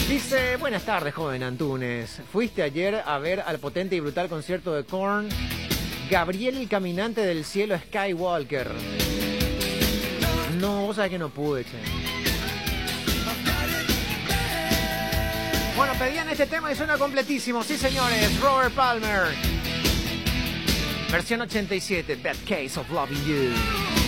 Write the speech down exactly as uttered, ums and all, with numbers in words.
Dice, buenas tardes, joven Antunes. ¿Fuiste ayer a ver al potente y brutal concierto de Korn? Gabriel el caminante del cielo Skywalker. No, vos sabés que no pude, che. Bueno, pedían este tema y suena completísimo. Sí, señores, Robert Palmer. Versión ochenta y siete, That Case of Loving You.